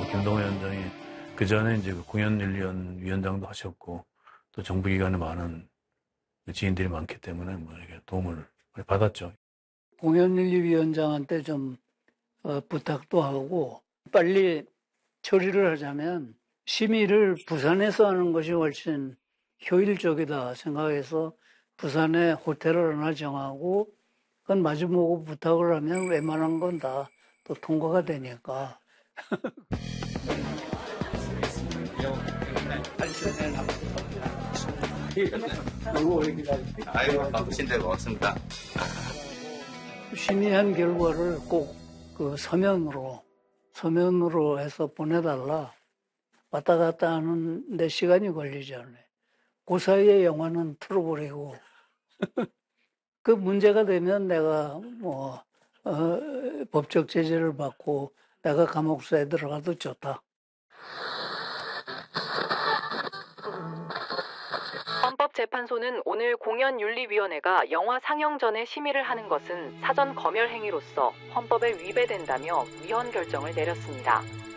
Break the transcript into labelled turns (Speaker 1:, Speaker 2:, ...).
Speaker 1: 김동호 위원장이 그 전에 이제 그 공연윤리위원 위원장도 하셨고 또 정부기관에 많은 지인들이 많기 때문에 뭐 이렇게 도움을 많이 받았죠.
Speaker 2: 공연윤리위원장한테 좀 부탁도 하고 빨리 처리를 하자면 심의를 부산에서 하는 것이 훨씬 효율적이다 생각해서 부산에 호텔을 하나 정하고 그건 마주보고 부탁을 하면 웬만한 건 다 또 통과가 되니까.
Speaker 3: 아이고, 바쁘신데 고맙습니다.
Speaker 2: 심의한 결과를 꼭 그 서면으로 해서 보내달라. 왔다 갔다 하는데 시간이 걸리잖아요. 그 사이에 영화는 틀어버리고 그 문제가 되면 내가 법적 제재를 받고 내가 감옥사에 들어가도 좋다.
Speaker 4: 헌법재판소는 오늘 공연윤리위원회가 영화 상영 전에 심의를 하는 것은 사전 검열 행위로서 헌법에 위배된다며 위헌 결정을 내렸습니다.